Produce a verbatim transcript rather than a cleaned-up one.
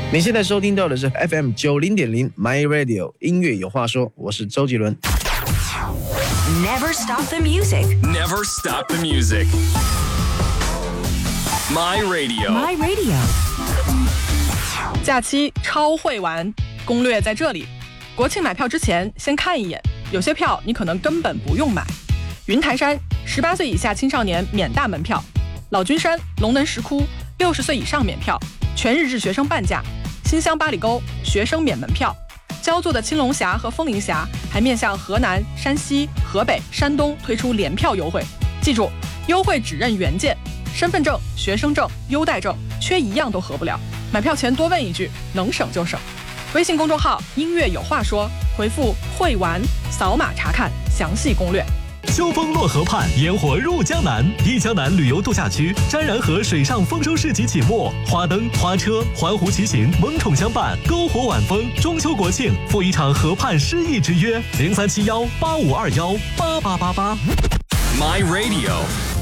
你现在收听到的是 F M 九零点零 My Radio 音乐有话说，我是周杰伦。 Never stop the music. Never stop the music. My Radio. My Radio. 假期超会玩，攻略在这里。国庆买票之前先看一眼，有些票你可能根本不用买。云台山十八岁以下青少年免大门票，老君山、龙能石窟六十岁以上免票，全日制学生半价。新乡八里沟学生免门票，焦作的青龙峡和枫林峡还面向河南、山西、河北、山东推出联票优惠。记住，优惠只认原件，身份证、学生证、优待证缺一样都合不了。买票前多问一句，能省就省。微信公众号音乐有话说，回复会玩扫码查看详细攻略。 秋风落河畔，烟火入江南。忆江南旅游度假区沾然河水上丰收市集启幕，花灯、花车、环湖骑行萌宠相伴，篝火晚风。中秋国庆赴一场河畔诗意之约，零三七幺八五二幺八八八八。 My Radio.